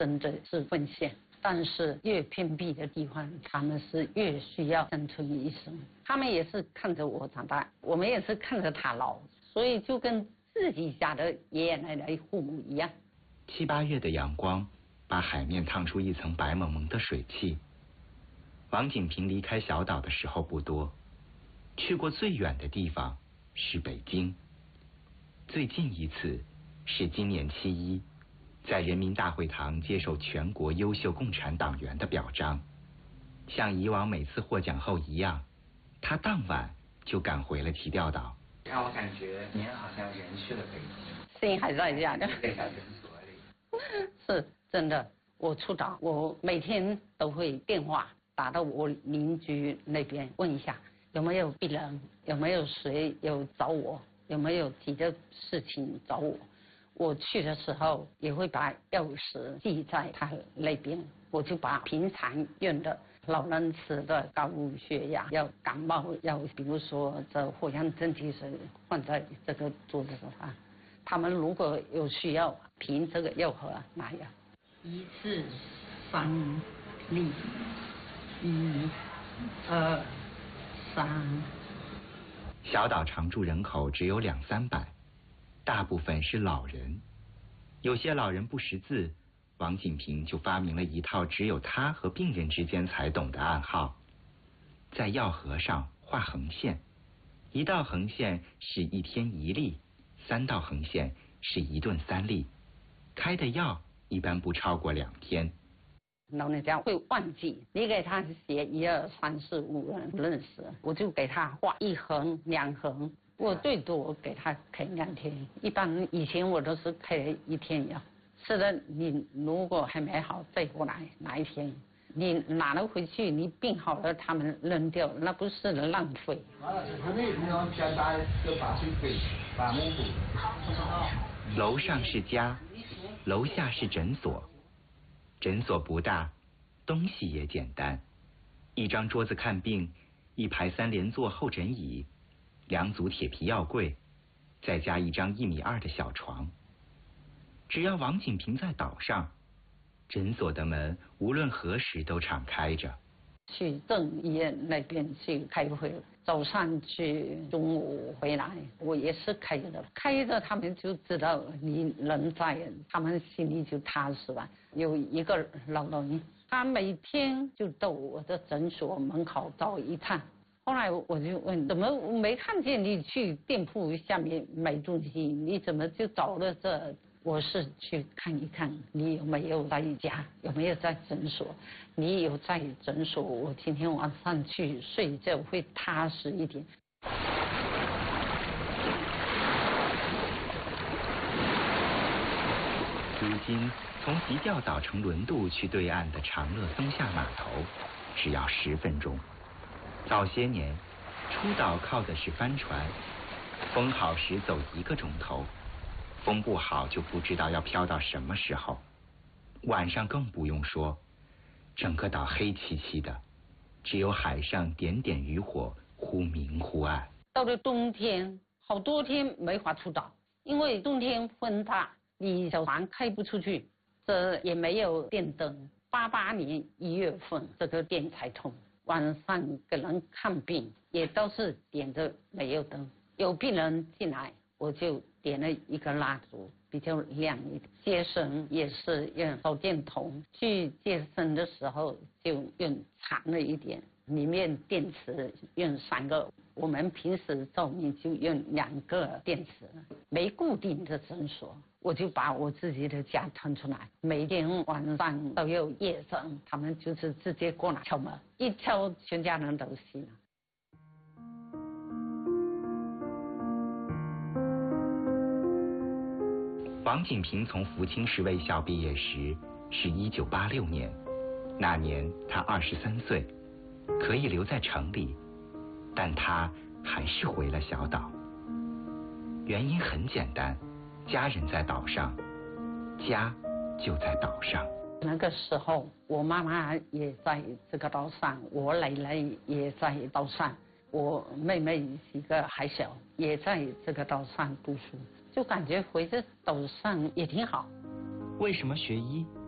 真的是奉献。但是越偏僻的地方，他们是越需要生存一生。他们也是看着我长大，我们也是看着他老，所以就跟自己家的爷爷奶奶父母一样。 7、8月的阳光把海面烫出一层白蒙蒙的水汽。王锦平离开小岛的时候不多，去过最远的地方是北京。最近一次是今年7·1，在人民大会堂接受全国优秀共产党员的表彰。像以往每次获奖后一样，他当晚就赶回了提调岛。 让我感觉您好像人去了北京， 心还在家的。 在小诊所里。 是真的，我出岛，我每天都会电话打到我邻居那边问一下有没有病人，有没有谁有找我，有没有急的事情找我。我去的时候也会把钥匙寄在他那边，我就把平常用的老人吃的高血压药、感冒药，比如说这藿香正气水放在这个桌子上，他们如果有需要凭这个药盒拿药。1、4、3、6、1、2、3。 小岛常住人口只有200、300，大部分是老人。有些老人不识字，王锦平就发明了一套只有他和病人之间才懂的暗号，在药盒上画横线，1道横线是1天1粒，3道横线是1顿3粒，开的药一般不超过2天。 老人家会忘记，你给他写1、2、3、4、5人不认识，我就给他画1横2横，我最多给他开2天，一般以前我都是开1天药。是的，你如果还没好再过来拿1天，你拿了回去，你病好了他们扔掉，那不是浪费。 楼上是家，楼下是诊所。诊所不大，东西也简单，1张桌子看病，1排3连座候诊椅，2组铁皮药柜，再加1张1.2米的小床。只要王锦平在岛上，诊所的门无论何时都敞开着。 去镇医院那边去开会，早上去，中午回来，我也是开着，他们就知道你人在，他们心里就踏实了。有一个老人，他每天就到我的诊所门口走一趟。后来我就问，怎么我没看见你去店铺下面买东西，你怎么就走了这？我是去看一看你有没有在家，有没有在诊所。你有在诊所，我今天晚上去睡觉会踏实一点。 如今从急调岛乘轮渡去对岸的长乐松下码头，只要10分钟。早些年，出岛靠的是帆船，风好时走1个钟头。风不好就不知道要飘到什么时候，晚上更不用说，整个岛黑漆漆的，只有海上点点渔火忽明忽暗。 到了冬天，好多天没法出岛，因为冬天风大，你小船开不出去，这也没有电灯。88年1月份，这个电才通，晚上给人看病也都是点着煤油灯，有病人进来我就点了一个蜡烛，比较亮一点。接生也是用手电筒，去接生的时候就用长了一点，里面电池用3个，我们平时照明就用2个电池。没固定的诊所，我就把我自己的家腾出来，每天晚上都有夜诊，他们就是直接过来敲门，一敲全家人都醒了。 王锦平从福清市卫校毕业时是1986年，那年他23岁，可以留在城里，但他还是回了小岛。原因很简单，家人在岛上，家就在岛上。 那个时候我妈妈也在这个岛上，我奶奶也在岛上，我妹妹几个还小，也在这个岛上读书，就感觉回这岛上也挺好。 为什么学医？